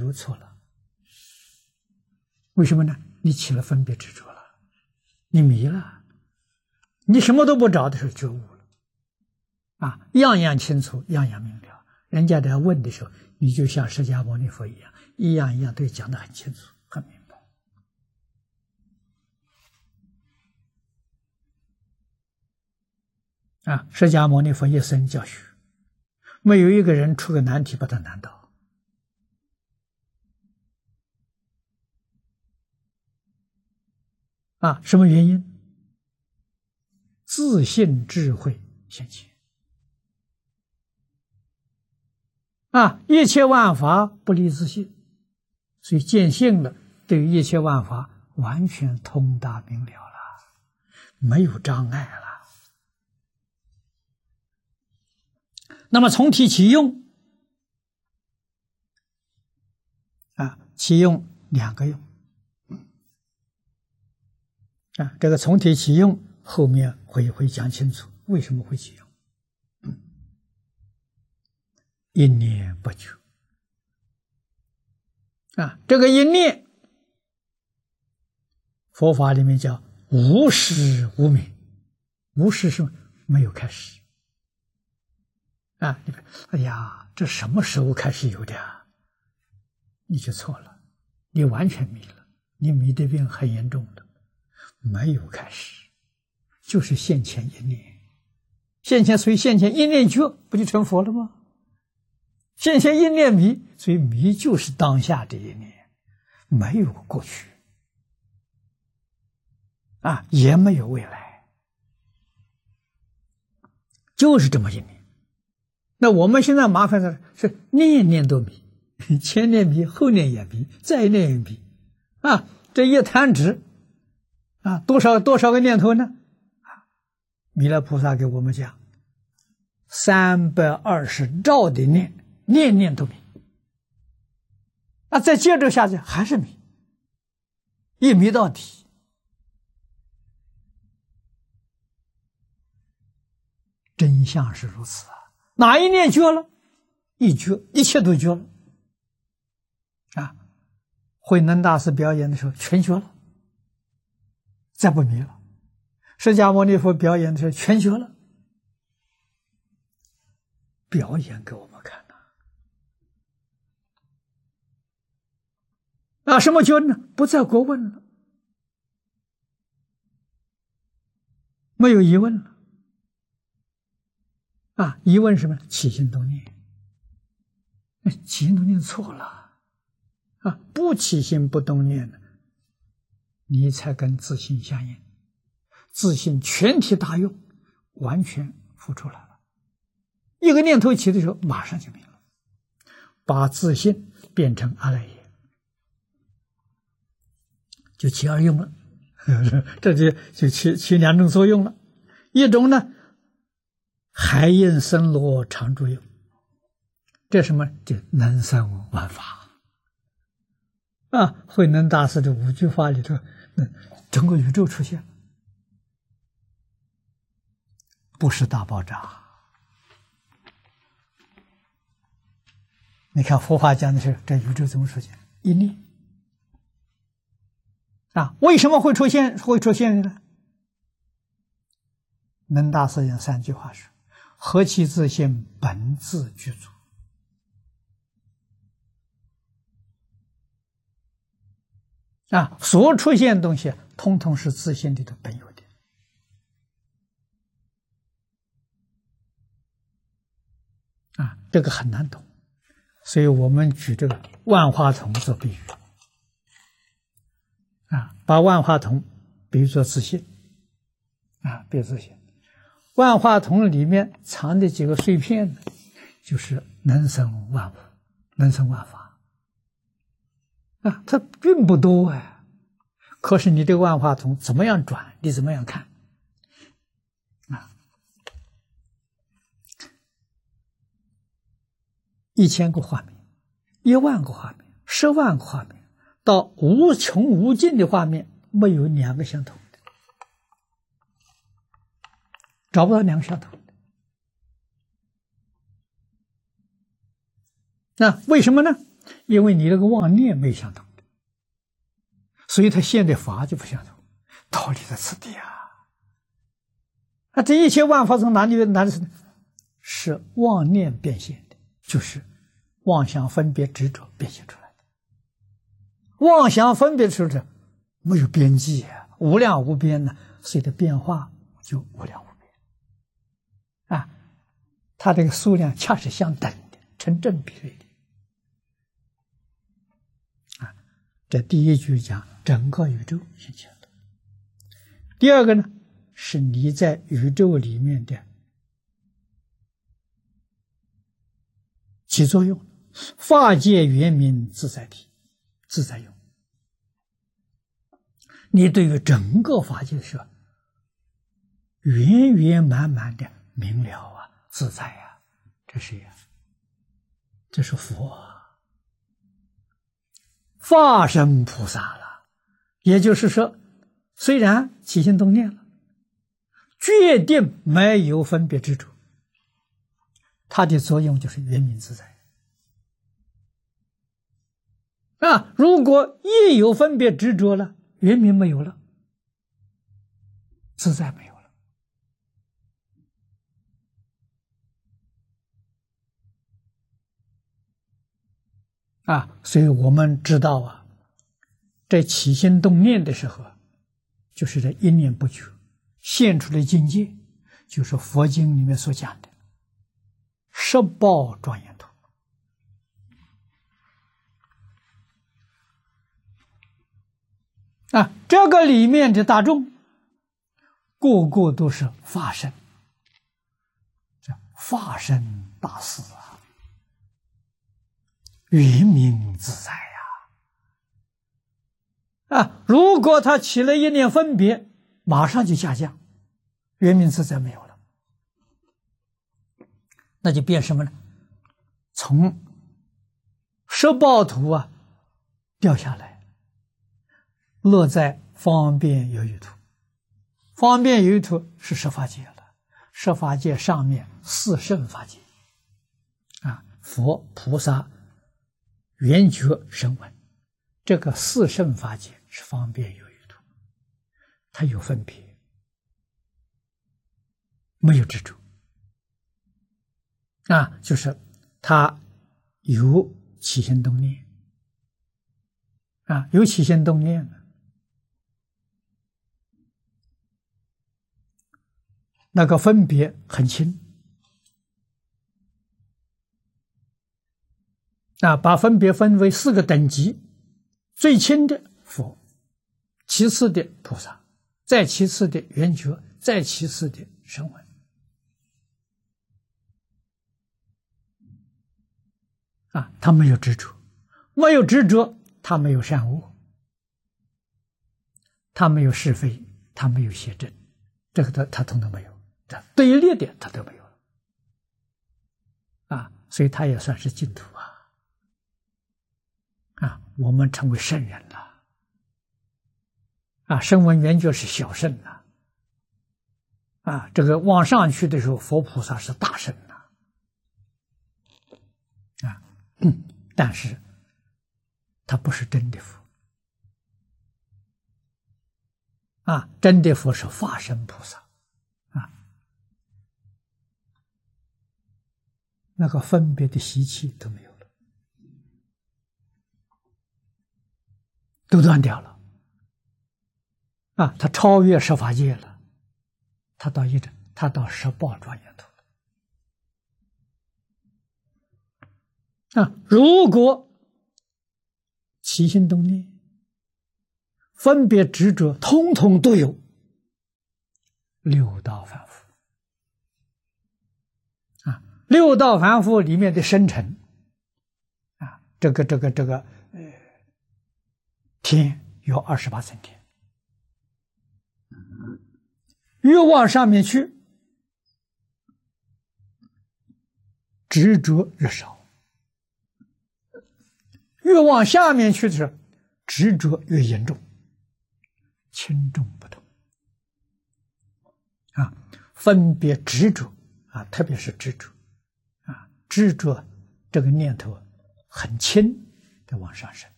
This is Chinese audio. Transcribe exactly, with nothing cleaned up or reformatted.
有错了。为什么呢？你起了分别执着了，你迷了，你什么都不找的时候觉悟了，啊，样样清楚，样样明了。人家在问的时候，你就像释迦牟尼佛一样，一样一样都讲得很清楚，很明白。啊，释迦牟尼佛一生教学，没有一个人出个难题把他难倒。啊，什么原因？自信智慧现前。啊，一切万法不离自信，所以见性了，对于一切万法完全通达明了了，没有障碍了。那么从体起用，啊，起用两个用。啊，这个从体起用后面会会讲清楚为什么会起用。嗯，一念不久。啊，这个一念，佛法里面叫无始无明，无始是没有开始。啊，你看，哎呀，这什么时候开始有的啊？你就错了，你完全迷了，你迷的病很严重的。没有开始，就是现前一念，现前所以现前一念觉，不就成佛了吗？现前一念迷，所以迷就是当下这一念，没有过去，啊，也没有未来，就是这么一念。那我们现在麻烦的是念念都迷，前念迷，后念也迷，再念也迷，啊，这一弹指。啊，多少多少个念头呢？啊，弥勒菩萨给我们讲，三百二十兆的念，念念都迷。啊，再接着下去还是迷，一迷到底。真相是如此啊！哪一念觉了？一觉，一切都觉了。啊，慧能大师表演的时候全觉了。再不迷了，释迦牟尼佛表演的时候全觉了，表演给我们看的。啊，什么觉呢？不再过问了，没有疑问了。啊，疑问什么？起心动念，起心动念错了，啊，不起心不动念的。你才跟自信相应，自信全体大用，完全付出来了。一个念头起的时候，马上就明了，把自信变成阿赖耶，就起二用了，这就就起起两种作用了。一种呢，海印森罗常住用，这什么？就能生万法啊！慧能大师的五句话里头。整个宇宙出现，不是大爆炸。你看佛法讲的是这宇宙怎么出现？一念啊，为什么会出现？会出现呢？能大师讲三句话说：何其自性，本自具足。啊，所出现的东西，通通是自性里头本有的。啊，这个很难懂，所以我们举这个万花筒做比喻。啊，把万花筒比喻作自性。啊，比喻自性。万花筒里面藏的几个碎片呢，就是能生万物，能生万法。啊，它并不多哎，可是你这个万花筒怎么样转，你怎么样看啊？一千个画面，一万个画面，十万个画面，到无穷无尽的画面，没有两个相同的，找不到两个相同的。那为什么呢？ 因为你那个妄念没相同的，所以他现的法就不相同，道理在此地啊！啊，这一切万法从哪里哪里是妄念变现的，就是妄想分别执着变现出来的。妄想分别执着没有边际啊，无量无边呢，所以的变化就无量无边啊。它这个数量恰是相等的，成正比例的。啊，这第一句讲整个宇宙现前的。第二个呢，是你在宇宙里面的起作用，法界圆明自在体，自在用。你对于整个法界是圆圆满满的明了啊，自在啊，这是呀，这是佛啊，化身菩萨了。也就是说，虽然起心动念了，决定没有分别执着，它的作用就是圆明自在啊。如果一有分别执着了，圆明没有了，自在没有了啊。所以我们知道啊，在起心动念的时候，就是这一念不绝现出的境界，就是佛经里面所讲的十报庄严图啊。这个里面的大众个个都是法身，法身大士啊，圆明自在呀！啊，如果他起了一念分别，马上就下降，圆明自在没有了，那就变什么呢？从十报图啊掉下来，落在方便有余图。方便有余图是十法界了，十法界上面四圣法界啊，佛、菩萨、圆觉、声闻，这个四圣法界是方便有余图，它有分别，没有执着啊，就是它有起心动念啊，有起心动念呢，那个分别很轻啊，把分别分为四个等级，最轻的佛，其次的菩萨，再其次的圆觉，再其次的声闻啊，他没有执着，没有执着，他没有善恶，他没有是非，他没有邪正，这个他他统统没有，这对立的他都没有了啊，所以他也算是净土啊。啊，我们成为圣人了啊！声闻缘觉是小圣了啊！这个往上去的时候，佛菩萨是大圣了啊！嗯，但是他不是真的佛啊！真的佛是化身菩萨啊！那个分别的习气都没有。都断掉了啊！他超越十法界了，他到一他到十报庄严图了啊！如果起心动念、分别执着，通通都有，六道凡夫啊！六道凡夫里面的生成啊，这个这个这个呃。天有二十八层天，越往上面去，执着越少；越往下面去的时候，执着越严重，轻重不同啊。分别执着啊，特别是执着啊，执着这个念头很轻在往上升。